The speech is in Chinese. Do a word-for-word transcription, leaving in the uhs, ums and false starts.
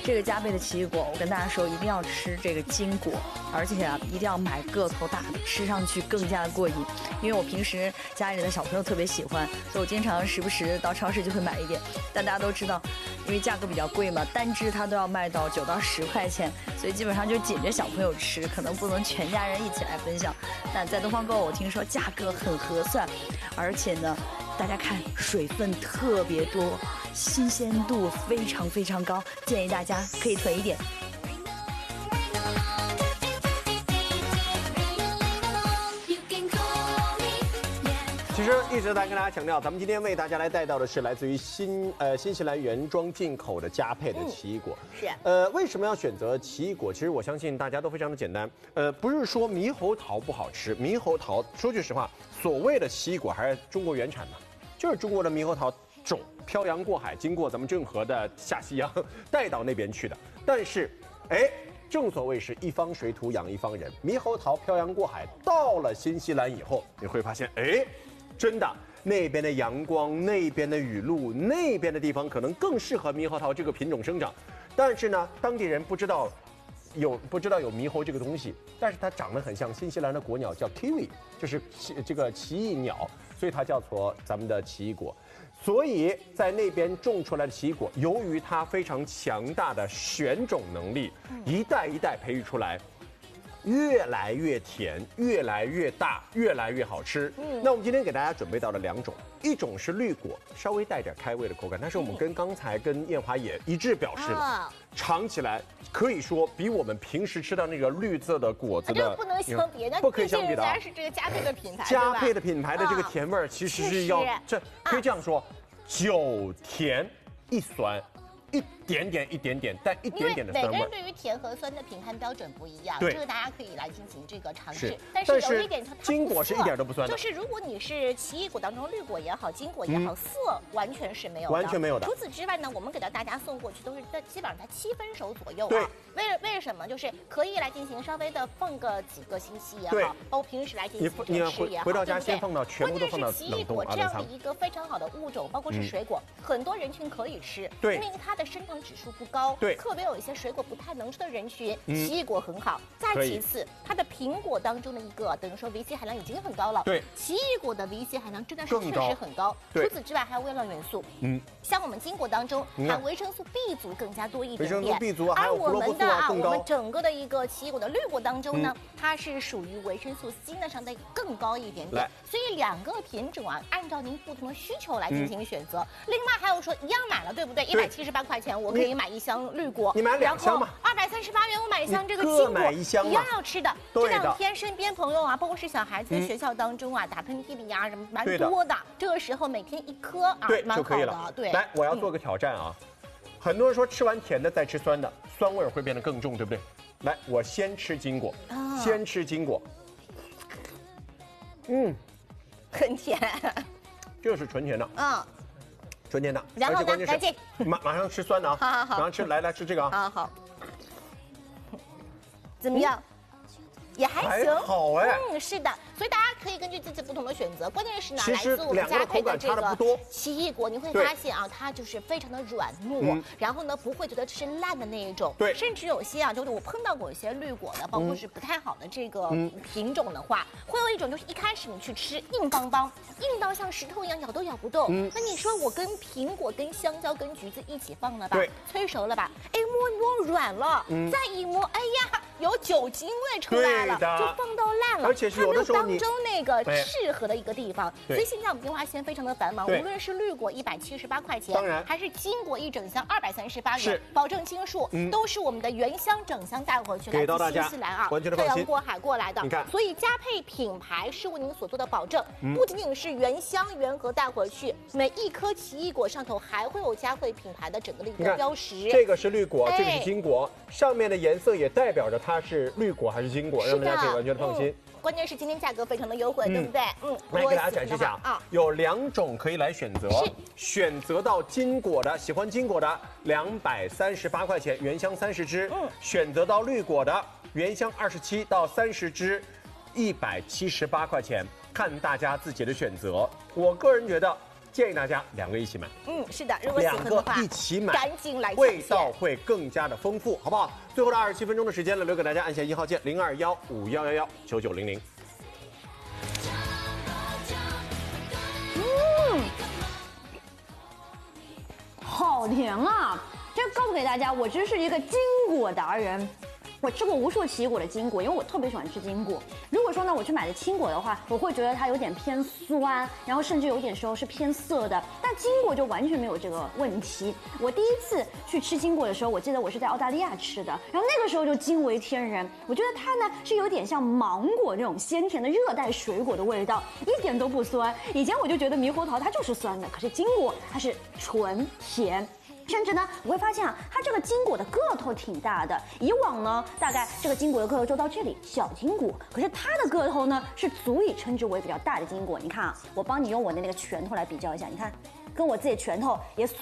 这个加倍的奇异果，我跟大家说，一定要吃这个金果，而且啊，一定要买个头大的，吃上去更加的过瘾。因为我平时家里的小朋友特别喜欢，所以我经常时不时到超市就会买一点。但大家都知道，因为价格比较贵嘛，单只它都要卖到九到十块钱，所以基本上就紧着小朋友吃，可能不能全家人一起来分享。但在东方购物，我听说价格很合算，而且呢，大家看水分特别多，新鲜度非常非常高，建议大家可以囤一点。 其实一直在跟大家强调，咱们今天为大家来带到的是来自于新呃新西兰原装进口的佳沛的奇异果。 嗯、是。 呃，为什么要选择奇异果？其实我相信大家都非常的简单。呃，不是说猕猴桃不好吃，猕猴桃说句实话，所谓的奇异果还是中国原产的，就是中国的猕猴桃种漂洋过海，经过咱们郑和的下西洋带到那边去的。但是，哎。正所谓是一方水土养一方人，猕猴桃漂洋过海到了新西兰以后，你会发现，哎，真的那边的阳光、那边的雨露、那边的地方可能更适合猕猴桃这个品种生长。但是呢，当地人不知道有不知道有猕猴这个东西，但是它长得很像新西兰的国鸟，叫 kiwi， 就是这个奇异鸟，所以它叫做咱们的奇异果。所以在那边种出来的奇异果，由于它非常强大的选种能力，一代一代培育出来，越来越甜，越来越大，越来越好吃。嗯，那我们今天给大家准备到了两种，一种是绿果，稍微带点开胃的口感，但是我们跟刚才跟燕华也一致表示了，尝起来可以说比我们平时吃到那个绿色的果子的， 这个不能相比， 不可以相比的。 人家是这个佳沛的品牌， 佳沛的品牌的这个甜味儿，其实是要这可以这样说，酒甜一酸。一点点一点点，但一点点的酸味。 每个人对于甜和酸的评判标准不一样， 对， 这个大家可以来进行这个尝试。 但是有一点它金果是一点都不酸的， 就是如果你是奇异果当中绿果也好，金果也好，嗯、色完全是没有的， 完全没有的。 除此之外呢，我们给到大家送过去都是在基本上在七分熟左右啊。 对， 为为什么？就是可以来进行稍微的放个几个星期也好，包括平时来进行这个吃也好， 回到家先放到全部都放到冷冻。 关键是奇异果这样的一个非常好的物种，包括是水果，嗯、很多人群可以吃， 对， 因为它的升糖指数不高， 对， 特别有一些水果不太能吃的人群， 嗯、 奇异果很好。再其次，它的苹果当中的一个等于说维 C 含量已经很高了， 对， 奇异果的维 C 含量真的是确实很高。除此之外，还有微量元素，嗯，像我们金果当中含维生素 B 族更加多一点点， 维生素 B 族还有胡萝卜素啊更高。 而我们的啊，我们整个的一个奇异果的绿果当中呢，嗯、它是属于维生素 C 呢上的更高一点点。所以两个品种啊，按照您不同的需求来进行选择。嗯、另外还有说一样买了，对不对？一百七十八块钱，我可以买一箱绿果， 你买两箱嘛？ 二百三十八元，我买一箱这个金果， 一箱一样要吃的。这两天身边朋友啊，包括是小孩子在学校当中啊， 嗯、 打喷嚏的呀什么蛮多的。这个时候每天一颗啊， 对， 蛮好的。对， 来，我要做个挑战啊。嗯、很多人说吃完甜的再吃酸的，酸味会变得更重，对不对？来，我先吃金果，啊、先吃金果。嗯， 很甜， 这是纯甜的。嗯。纯甜的， 然后呢？再见。 马马上吃酸的啊！ 好好好， 马上吃，来来吃这个啊！ 好好。怎么样？也还行， 好哎。 嗯，是的，所以大家可以根据自己不同的选择。关键是呢，来自我们两个佳沛的这个奇异果，你会发现啊，它就是非常的软糯，然后呢不会觉得是烂的那一种。 对， 甚至有些啊，就是我碰到过一些绿果的，包括是不太好的这个品种的话，会有一种就是一开始你去吃硬邦邦，硬到像石头一样咬都咬不动。那你说我跟苹果、跟香蕉、跟橘子一起放了吧，催熟了吧？哎，摸一摸软了，再一摸，哎呀，有酒精味出来了，就放到烂了， 而且是有的时候当中那个适合的一个地方。所以现在我们樱花鲜非常的繁忙，无论是绿果一百七十八块钱， 当然还是金果一整箱二百三十八元，保证斤数，都是我们的原箱整箱带回去，来自新西兰啊，漂洋过海过来的。 你看， 所以佳沛品牌是为您所做的保证，不仅仅是原箱原盒带回去，每一颗奇异果上头还会有佳沛品牌的整个的一个标识。 这个是绿果，这个是金果，上面的颜色也代表着它是绿果还是金果，让大家可以完全放心。 关键是今天价格非常的优惠，对不对？嗯， 来给大家展示一下啊，有两种可以来选择，选择到金果的，喜欢金果的两百三十八块钱，原箱三十支；嗯，选择到绿果的，原箱二十七到三十支，一百七十八块钱，看大家自己的选择。我个人觉得， 建议大家两个一起买。 嗯，是的，如果喜两个欢的话， 一起买， 赶紧来抢味先道会更加的丰富，好不好？最后的二十七分钟的时间了，留给大家，按下一号键零二幺五幺幺幺九九零零。 嗯，好甜啊！这告诉给大家，我真是一个金果达人。我吃过无数奇异果的金果，因为我特别喜欢吃金果。如果说呢，我去买的青果的话，我会觉得它有点偏酸，然后甚至有点时候是偏涩的。但金果就完全没有这个问题。我第一次去吃金果的时候，我记得我是在澳大利亚吃的，然后那个时候就惊为天人。我觉得它呢是有点像芒果那种鲜甜的热带水果的味道，一点都不酸。以前我就觉得猕猴桃它就是酸的，可是金果它是纯甜。甚至呢，我会发现啊，它这个金果的个头挺大的。以往呢，大概这个金果的个头就到这里，小金果。可是它的个头呢，是足以称之为比较大的金果。你看啊，我帮你用我的那个拳头来比较一下，你看，跟我自己拳头也